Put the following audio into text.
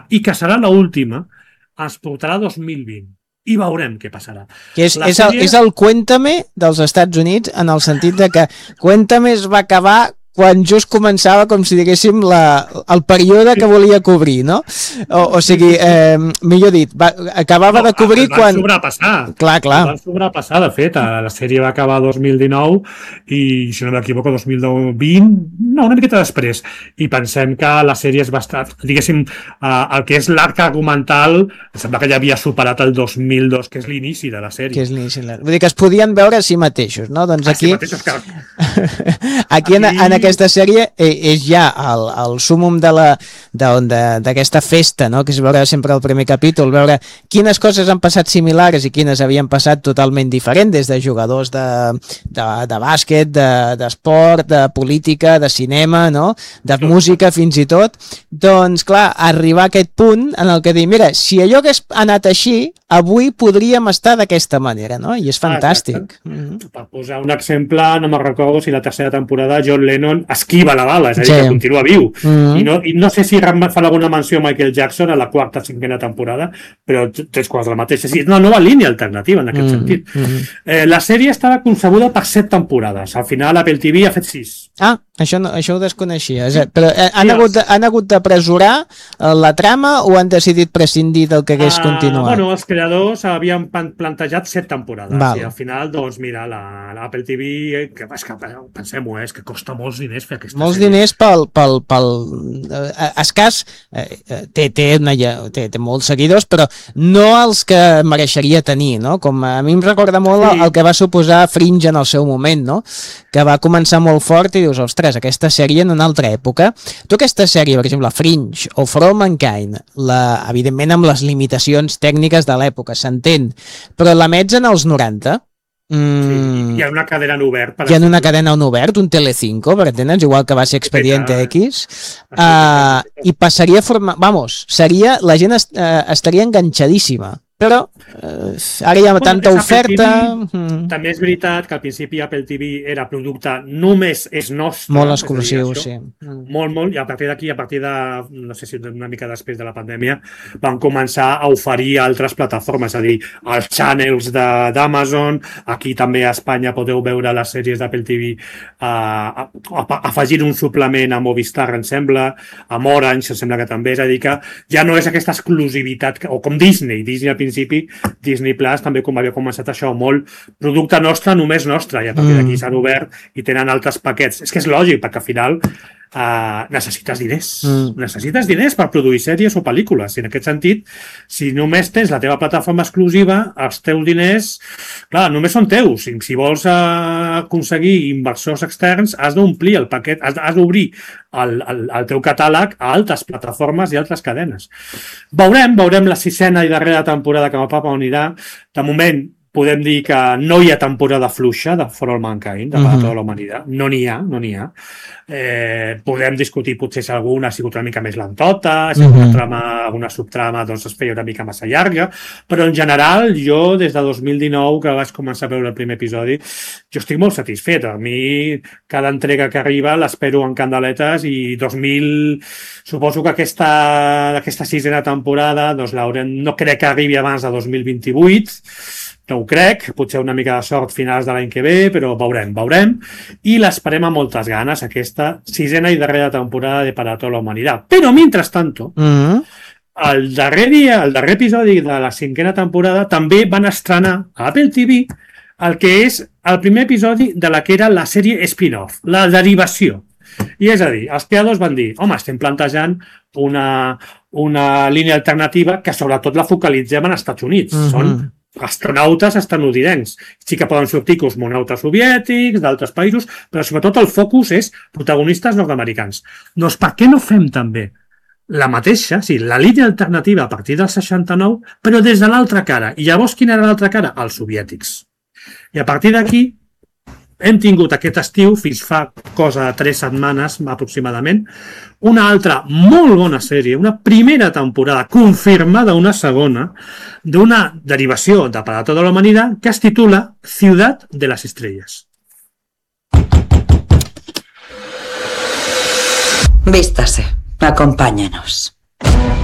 i que serà l'última, ens portarà 2020. I veurem què passarà. Que és el Cuéntame dels Estats Units, en el sentit de que Cuéntame es va acabar quan just començava, com si diguéssim, el període que volia cobrir, no? O sigui, millor dit, acabava de cobrir quan... El van sobrepassar. Clar. El van sobrepassar, de fet. La sèrie va acabar 2019 i, si no m'equivoco, 2020, no, una miqueta després. I pensem que la sèrie és bastant... Diguéssim, el que és l'arc argumental, sembla que ja havia superat el 2002, que és l'inici de la sèrie. Que és l'inici. Vull dir que es podien veure a si mateixos, no? Doncs aquí... A si mateixos, clar. Aquí en aquesta sèrie és ja el súmum d'aquesta festa, no? Que és veure sempre el primer capítol, veure quines coses han passat similars i quines havien passat totalment diferents, des de jugadors de bàsquet, d'esport, de política, de cinema, no? De música fins i tot. Doncs clar, arribar a aquest punt en el que dir, mira, si allò hagués anat així, avui podríem estar d'aquesta manera, no? I és fantàstic. Per posar un exemple, no me'n recordo si la tercera temporada John Lennon esquiva la bala, és a dir, que continua viu. I no sé si fan alguna menció a Michael Jackson a la quarta o cinquena temporada, però tres quarts la mateixa. És una nova línia alternativa en aquest sentit. La sèrie estava concebuda per 7 temporades. Al final Apple TV ha fet 6. Això ho desconeixia. Però han hagut d'apresurar la trama o han decidit prescindir del que hagués continuat? Bueno, els creadors havien plantejat 7 temporades. I al final, doncs mira, l'Apple TV, que pensem-ho, és que costa molts diners fer aquesta molts sèrie. Diners pel escàs, té molts seguidors, però no els que mereixeria tenir, no? Com a mi em recorda molt el que va suposar Fringe en el seu moment, no? Que va començar molt fort i dius, ostres, aquesta sèrie en una altra època. Tu aquesta sèrie, per exemple, Fringe o For All Mankind, evidentment amb les limitacions tècniques de l'època, s'entén, però l'emets en els 90. Hi ha una cadena en obert. Hi ha una cadena en obert, un Telecinco, per entendre'ns, igual que va ser Expediente X, i passaria a formar... la gent estaria enganxadíssima. Però ara hi ha tanta oferta... També és veritat que al principi Apple TV era producte només és nostre. Molt exclusiu, sí. Molt, i a partir d'aquí, no sé si una mica després de la pandèmia, van començar a oferir altres plataformes, és a dir, els channels d'Amazon, aquí també a Espanya podeu veure les sèries d'Apple TV afegir un suplement a Movistar, em sembla, amb Orange, em sembla que també, és a dir, que ja no és aquesta exclusivitat, o com Disney al principi, Disney Plus també com havia començat això, molt producte nostre, només nostre, i a partir d'aquí s'han obert i tenen altres paquets. És que és lògic, perquè al final necessites diners. Necessites diners per produir sèries o pel·lícules. I en aquest sentit, si només tens la teva plataforma exclusiva, els teus diners, clar, només són teus. Si vols aconseguir inversors externs, has d'omplir el paquet, has d'obrir el teu catàleg a altres plataformes i altres cadenes. Veurem la 6a i darrera temporada que cap on anirà. De moment, podem dir que no hi ha temporada fluixa de For All Mankind, de tota la humanitat. No n'hi ha. Podem discutir potser si alguna ha sigut una mica més lentota, si alguna subtrama doncs, es feia una mica massa llarga, però en general jo des de 2019 que vaig començar a veure el primer episodi, jo estic molt satisfet. A mi cada entrega que arriba l'espero en candeletes i suposo que aquesta 6a temporada doncs, no crec que arribi abans de 2028, no ho crec, potser una mica de sort finals de l'any que ve, però veurem. I l'esperem amb moltes ganes, aquesta 6a i darrera temporada de Para Toda la Humanidad. Però, mientras tanto, el darrer episodi de la 5a temporada també van estrenar a Apple TV el que és el primer episodi de la que era la sèrie spin-off, la derivació. I és a dir, els creadors van dir, home, estem plantejant una línia alternativa que sobretot la focalitzem en Estats Units. Són astronautes estatunidencs. Sí que poden sortir cosmonautes soviètics, d'altres països, però sobretot el focus és protagonistes nord-americans. Doncs per què no fem també la mateixa, la línia alternativa a partir del 69, però des de l'altra cara? I llavors quina era l'altra cara? Els soviètics. I a partir d'aquí hem tingut aquest estiu, fins fa cosa de 3 setmanes aproximadament, una altra molt bona sèrie, una primera temporada confirmada, una segona, d'una derivació de Para Toda la Humanidad que es titula Ciudad de las Estrellas. Vístase, acompáñenos.